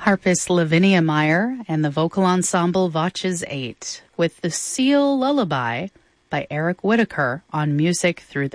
Harpist Lavinia Meyer and the vocal ensemble Voces 8 with The Seal Lullaby by Eric Whitaker on Music Through